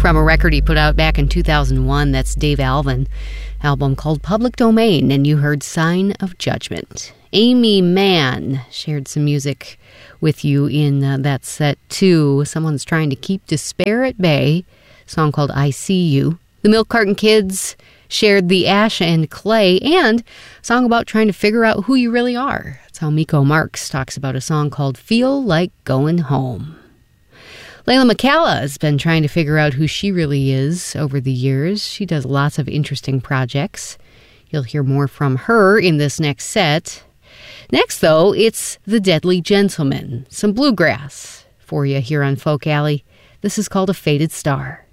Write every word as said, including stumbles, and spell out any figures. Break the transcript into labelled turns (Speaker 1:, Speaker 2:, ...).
Speaker 1: from a record he put out back in two thousand one. That's Dave Alvin, album called Public Domain, and you heard Sign of Judgment. Amy Mann shared some music with you in uh, that set too. Someone's trying to keep despair at bay, a song called I See You. The Milk Carton Kids shared The Ash and Clay, and a song about trying to figure out who you really are. That's how Miko Marks talks about a song called Feel Like Going Home. Layla McCalla has been trying to figure out who she really is over the years. She does lots of interesting projects. You'll hear more from her in this next set. Next, though, it's The Deadly Gentleman, some bluegrass for you here on Folk Alley. This is called A Faded Star.